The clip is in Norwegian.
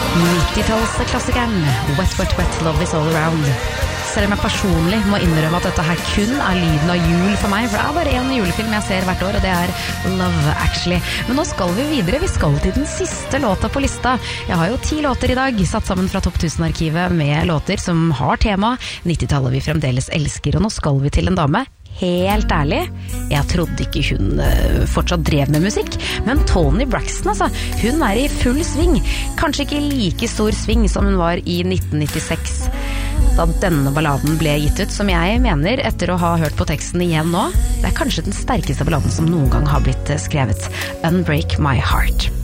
90-tallsklassikeren Wet, Wet, Wet, Love is all around. Selv om jeg personlig må innrømme at dette her kun lyden av jul for meg, for det bare en julefilm jeg ser hvert år, og det Love Actually. Men nå skal vi videre, vi skal til den siste låta på lista. Jeg har jo 10 låter i dag, satt sammen fra Topp 1000-arkivet med låter som har tema 90-tallet vi fremdeles elsker, og nå skal vi til en dame. Helt ærlig, jeg trodde ikke hun fortsatt drev med musikk, men Toni Braxton, altså, hun i full sving. Kanskje ikke like stor sving som hun var i 1996, da denne balladen ble gitt ut, som jeg mener, etter å ha hørt på teksten igjen nå, det kanskje den sterkeste balladen som noen gang har blitt skrevet. Unbreak My Heart.